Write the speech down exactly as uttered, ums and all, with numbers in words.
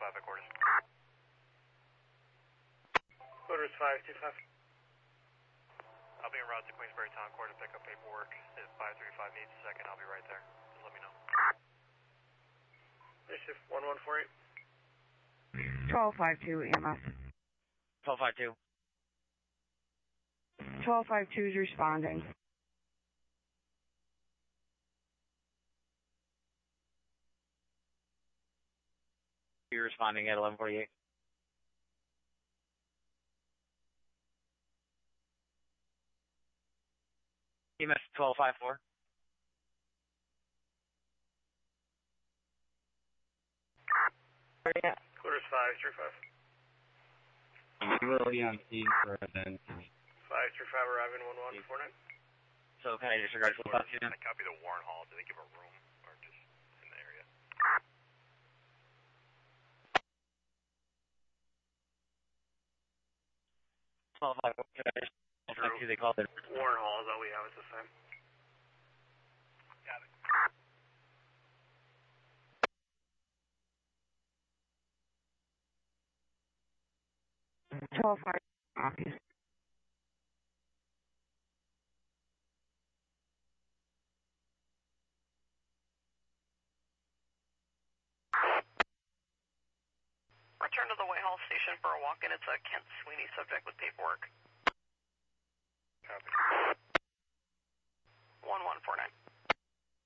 five at quarters. Quarters five two five. I'll be en route to Queensbury Town Court to pick up paperwork. If five three five needs a second, I'll be right there. Just let me know. Shift one one four eight. twelve five two E M S. twelve five two. twelve five two is responding. You're responding at eleven forty-eight. E M S twelve five four. Yeah. Quarters five three five. I'm already on scene for event. five three five arriving one one four nine. So can I disregard full stop I copy the Warren Hall. Do they give a room or just in the area? twelve five four. Can I just True. they called it? Warren Hall is all we have at this time. Got it. twelve five. Okay. Return to the Whitehall station for a walk-in. It's a Kent Sweeney subject with paperwork. Copy. one one four nine.